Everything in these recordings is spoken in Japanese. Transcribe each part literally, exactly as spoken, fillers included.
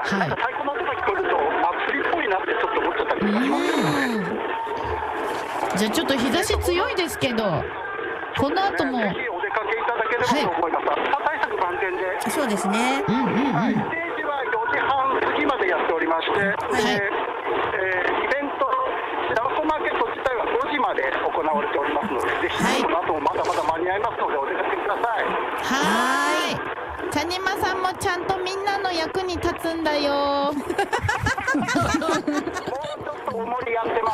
はい、 なんか太鼓の音が聞こえると祭りっぽいなってちょっと思っちゃったりしますけどね。 じゃあちょっと日差し強いですけど、この後も、 ぜひお出かけいただければと思います。暑さ対策万全で。 そうですね。 うんうんうん、 はい、ステージはよじはん過ぎまでやっておりまして、 はい、 えーえー、イベントラバコマーケット自体はごじまで行われておりますので、ぜひ、はい、この後もまだまだ間に合いますのでお出かけください。 はい、チャニマさんもちゃんとみんなの役に立つんだよ。もうちょっとおもりやってます。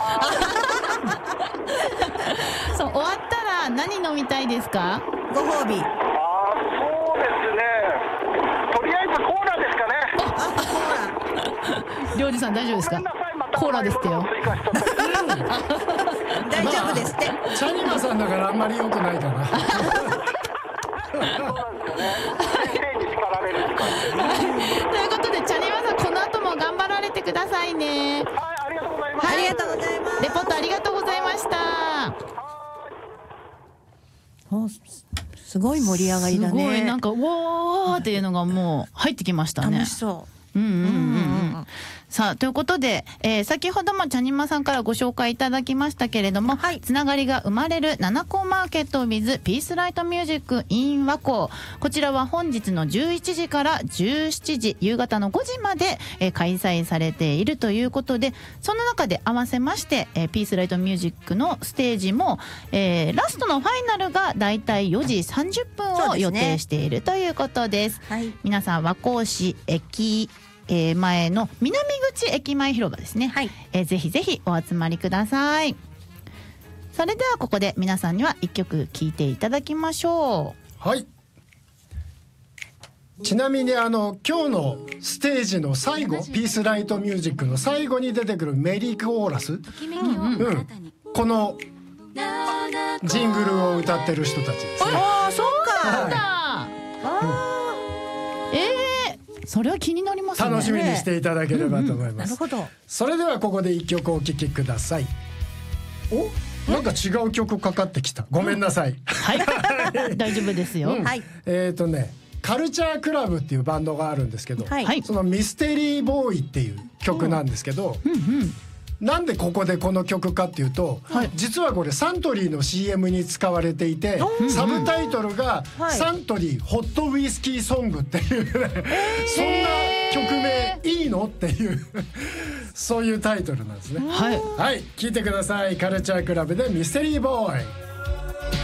そう、終わったら何飲みたいですか？ ご褒美。 ああ、そうですね。とりあえずコーラですかね。 りょうじさん大丈夫ですか？コーラですってよ。 大丈夫ですって。 チャニマさんだからあんまり良くないかな。 そうなんですよね。先生に叱られる時間。 ということでチャニマさん、この後も頑張られてくださいね。 はい、ありがとうございます。 ありがとうございます。 レポートありがとうございました。 お、すごい盛り上がりだね。 すごいなんかうおーっていうのがもう入ってきましたね。 楽しそう。 うんうんうんうん。さあということで、えー、先ほどもチャニマさんからご紹介いただきましたけれども、はい、つながりが生まれる七甲マーケット with ピースライトミュージック in 和光、こちらは本日のじゅういちじからじゅうしちじ、夕方のごじまで、えー、開催されているということで、その中で合わせまして、えー、ピースライトミュージックのステージも、えー、ラストのファイナルがだいたいよじさんじゅっぷんを予定しているということです。はい、皆さん和光市駅えー、前の南口駅前広場ですね、はい、えー、ぜひぜひお集まりください。それではここで皆さんにはいっきょく聴いていただきましょう。はい、ちなみにあの今日のステージの最後、ピースライトミュージックの最後に出てくるメリーコーラス、うんうん、このジングルを歌ってる人たちですね。 ああ、そうなんだ、 はい、 あ、うん、えーそれは気になりますね。 楽しみにしていただければと思います。うんうん、なるほど。 それではここで一曲お聴きください。お、なんか違う曲かかってきた。ごめんなさい。うん、 はい大丈夫ですよ。うん、 えっとね、カルチャークラブっていうバンドがあるんですけど、はい、そのミステリーボーイっていう曲なんですけど、うんうん、なんでここでこの曲かっていうと、はい、実はこれサントリーの シーエム に使われていて、サブタイトルがサントリーホットウイスキーソングっていう、そんな曲名いいのっていうそういうタイトルなんですね。はい、はい、聞いてください。カルチャークラブでミステリーボーイ。